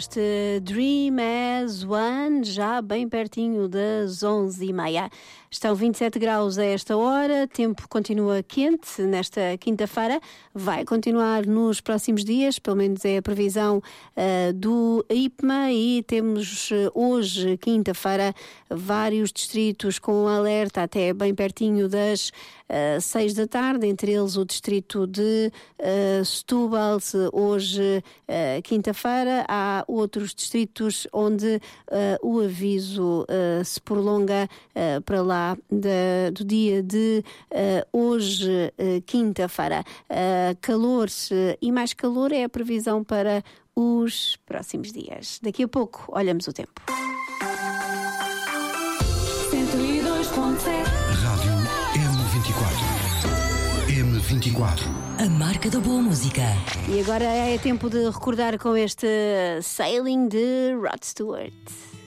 Este Dream as One, já bem pertinho das 11h30. Estão 27 graus a esta hora, tempo continua quente nesta quinta-feira, vai continuar nos próximos dias, pelo menos é a previsão do IPMA, e temos hoje, quinta-feira, vários distritos com alerta até bem pertinho das 6 da tarde, entre eles o distrito de Setúbal. Hoje, quinta-feira, há outros distritos onde o aviso se prolonga para lá do dia de hoje, quinta-feira. Calor e mais calor é a previsão para os próximos dias. Daqui a pouco olhamos o tempo. 102.7 Rádio M24. A marca da boa música. E agora é tempo de recordar com este Sailing de Rod Stewart.